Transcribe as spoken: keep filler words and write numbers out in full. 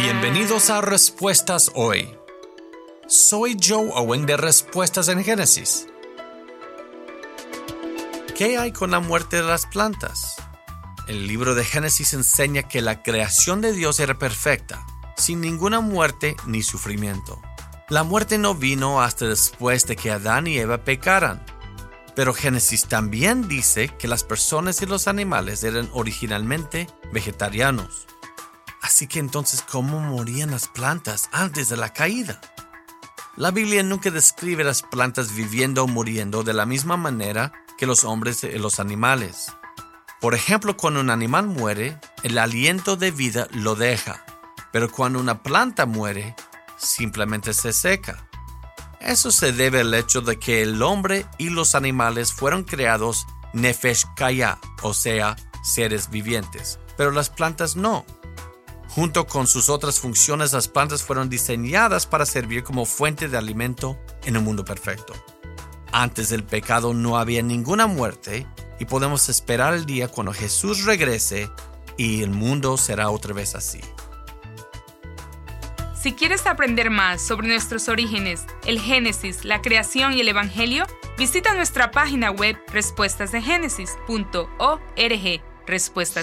Bienvenidos a Respuestas Hoy. Soy Joe Owen de Respuestas en Génesis. ¿Qué hay con la muerte de las plantas? El libro de Génesis enseña que la creación de Dios era perfecta, sin ninguna muerte ni sufrimiento. La muerte no vino hasta después de que Adán y Eva pecaran. Pero Génesis también dice que las personas y los animales eran originalmente vegetarianos. Así que entonces, ¿cómo morían las plantas antes de la caída? La Biblia nunca describe las plantas viviendo o muriendo de la misma manera que los hombres y los animales. Por ejemplo, cuando un animal muere, el aliento de vida lo deja, pero cuando una planta muere, simplemente se seca. Eso se debe al hecho de que el hombre y los animales fueron creados nefesh kaya, o sea, seres vivientes, pero las plantas no. Junto con sus otras funciones, las plantas fueron diseñadas para servir como fuente de alimento en un mundo perfecto. Antes del pecado no había ninguna muerte y podemos esperar el día cuando Jesús regrese y el mundo será otra vez así. Si quieres aprender más sobre nuestros orígenes, el Génesis, la creación y el Evangelio, visita nuestra página web respuestas de génesis punto org. Respuestas